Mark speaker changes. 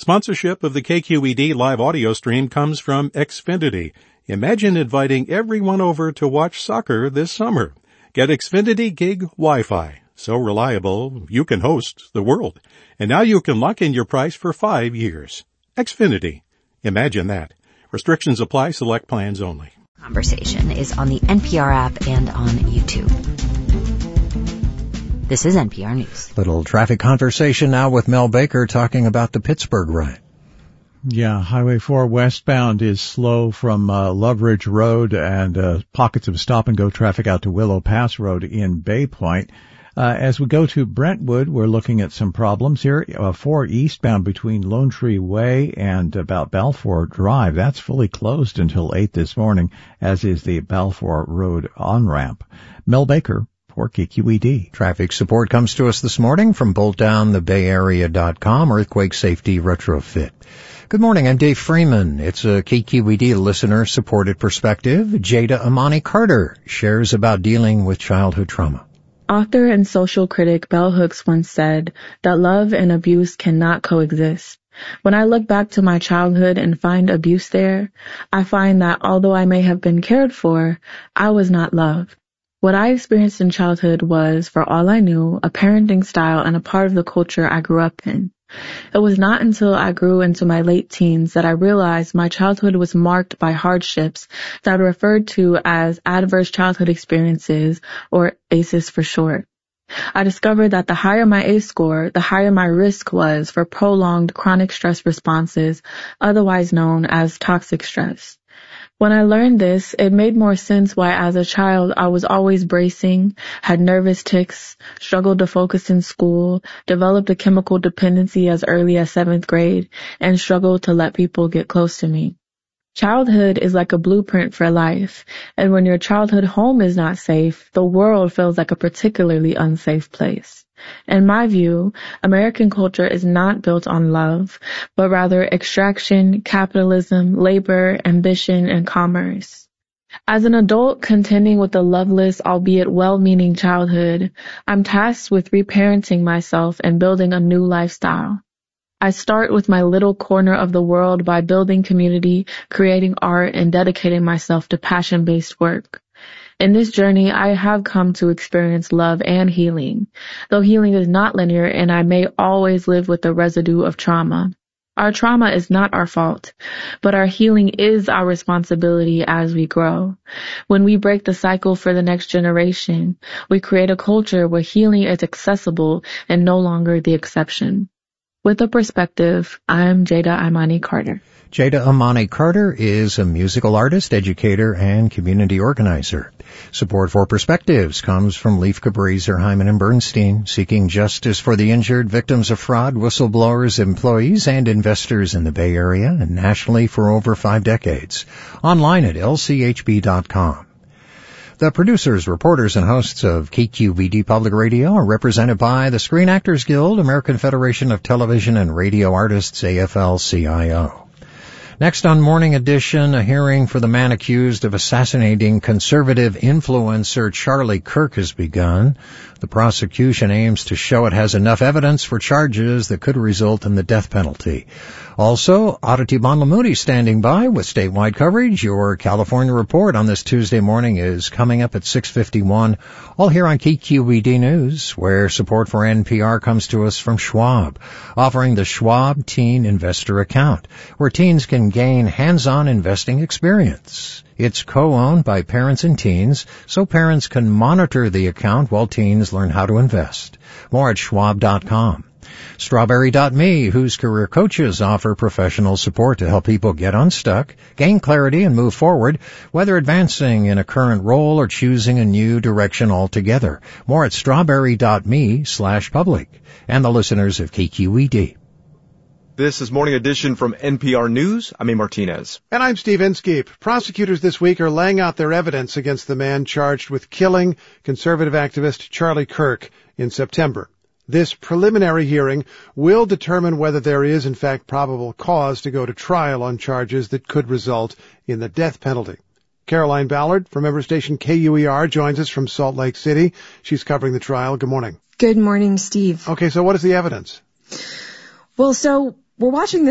Speaker 1: Sponsorship of the KQED live audio stream comes from Xfinity. Imagine inviting everyone over to watch soccer this summer. Get Xfinity Gig Wi-Fi. So reliable, you can host the world. And now you can lock in your price for 5 years. Xfinity. Imagine that. Restrictions apply. Select plans only.
Speaker 2: Conversation is on the NPR app and on YouTube. This is NPR News.
Speaker 3: Little traffic conversation now with Mel Baker talking about the Pittsburgh riot.
Speaker 4: Yeah, Highway 4 westbound is slow from Love Ridge Road and pockets of stop-and-go traffic out to Willow Pass Road in Bay Point. As we go to Brentwood, we're looking at some problems here. 4 eastbound between Lone Tree Way and about Balfour Drive. That's fully closed until 8 this morning, as is the Balfour Road on-ramp. Mel Baker for KQED.
Speaker 3: Traffic support comes to us this morning from BoltDownTheBayArea.com, Earthquake Safety Retrofit. Good morning, I'm Dave Freeman. It's a KQED listener-supported perspective. Jada Amani Carter shares about dealing with childhood trauma.
Speaker 5: Author and social critic Bell Hooks once said that love and abuse cannot coexist. When I look back to my childhood and find abuse there, I find that although I may have been cared for, I was not loved. What I experienced in childhood was, for all I knew, a parenting style and a part of the culture I grew up in. It was not until I grew into my late teens that I realized my childhood was marked by hardships that are referred to as adverse childhood experiences, or ACEs for short. I discovered that the higher my ACE score, the higher my risk was for prolonged chronic stress responses, otherwise known as toxic stress. When I learned this, it made more sense why as a child I was always bracing, had nervous tics, struggled to focus in school, developed a chemical dependency as early as 7th grade, and struggled to let people get close to me. Childhood is like a blueprint for life, and when your childhood home is not safe, the world feels like a particularly unsafe place. In my view, American culture is not built on love, but rather extraction, capitalism, labor, ambition, and commerce. As an adult contending with a loveless, albeit well-meaning childhood, I'm tasked with reparenting myself and building a new lifestyle. I start with my little corner of the world by building community, creating art, and dedicating myself to passion-based work. In this journey, I have come to experience love and healing, though healing is not linear and I may always live with the residue of trauma. Our trauma is not our fault, but our healing is our responsibility as we grow. When we break the cycle for the next generation, we create a culture where healing is accessible and no longer the exception. With a perspective, I'm Jada Imani Carter.
Speaker 3: Jada Amani Carter is a musical artist, educator, and community organizer. Support for Perspectives comes from Leif Cabrizer, Hyman and Bernstein, seeking justice for the injured, victims of fraud, whistleblowers, employees, and investors in the Bay Area and nationally for over 5 decades. Online at lchb.com. The producers, reporters, and hosts of KQED Public Radio are represented by the Screen Actors Guild, American Federation of Television and Radio Artists, AFL-CIO. Next on Morning Edition, a hearing for the man accused of assassinating conservative influencer Charlie Kirk has begun. The prosecution aims to show it has enough evidence for charges that could result in the death penalty. Also, Aditi Bandlamudi standing by with statewide coverage. Your California report on this Tuesday morning is coming up at 6:51, all here on KQED News, where support for NPR comes to us from Schwab, offering the Schwab Teen Investor Account, where teens can gain hands-on investing experience. It's co-owned by parents and teens, so parents can monitor the account while teens learn how to invest. More at schwab.com. Strawberry.me, whose career coaches offer professional support to help people get unstuck, gain clarity, and move forward, whether advancing in a current role or choosing a new direction altogether. More at strawberry.me/public. And the listeners of KQED.
Speaker 6: This is Morning Edition from NPR News. I'm A. Martinez.
Speaker 7: And I'm Steve Inskeep. Prosecutors this week are laying out their evidence against the man charged with killing conservative activist Charlie Kirk in September. This preliminary hearing will determine whether there is, in fact, probable cause to go to trial on charges that could result in the death penalty. Caroline Ballard from member station KUER joins us from Salt Lake City. She's covering the trial. Good morning.
Speaker 8: Good morning, Steve.
Speaker 7: Okay, so what is the evidence?
Speaker 8: Well, so we're watching this